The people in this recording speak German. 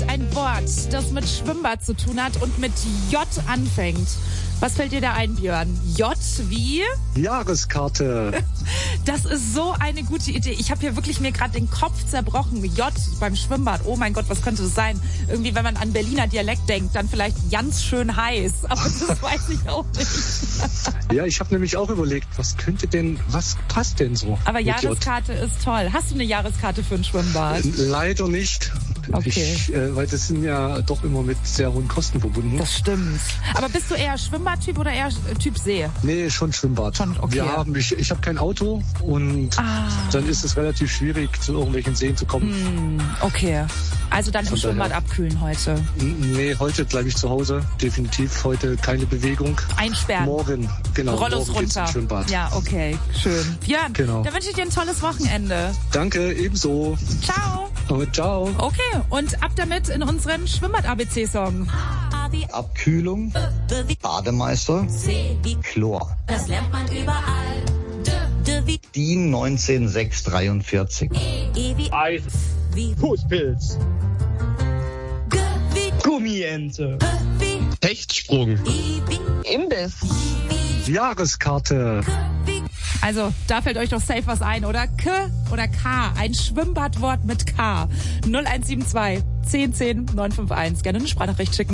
ein Wort, das mit Schwimmbad zu tun hat und mit J anfängt. Was fällt dir da ein, Björn? J wie? Jahreskarte. Das ist so eine gute Idee. Ich habe hier wirklich mir gerade den Kopf zerbrochen. J beim Schwimmbad. Oh mein Gott, was könnte das sein? Irgendwie, wenn man an Berliner Dialekt denkt, dann vielleicht ganz schön heiß. Aber das weiß ich auch nicht. Ja, ich habe nämlich auch überlegt, was passt denn so? Aber Jahreskarte ist toll. Hast du eine Jahreskarte für ein Schwimmbad? Leider nicht. Okay. Weil das sind ja doch immer mit sehr hohen Kosten verbunden. Das stimmt. Aber bist du eher Schwimmbadtyp oder eher Typ See? Nee, schon Schwimmbad. Schon, okay. Ich habe kein Auto und dann ist es relativ schwierig, zu irgendwelchen Seen zu kommen. Okay. Also dann im Schwimmbad abkühlen heute? Nee, heute bleibe ich zu Hause. Definitiv heute keine Bewegung. Einsperren. Morgen, genau. Rollos morgen geht's runter. ins Schwimmbad. Ja, okay. Schön. Björn, Genau. dann wünsche ich dir ein tolles Wochenende. Danke, ebenso. Ciao. Ciao. Okay, und ab damit in unseren Schwimmbad-ABC-Song. Abkühlung, Bademeister, Chlor. Das lernt man überall. DIN 19643. Eis, Fußpilz, Gummiente, Hechtsprung, Imbiss. Jahreskarte. Also, da fällt euch doch safe was ein, oder? K oder K. Ein Schwimmbadwort mit K. 0172 10 10 951. Gerne eine Sprachnachricht schicken.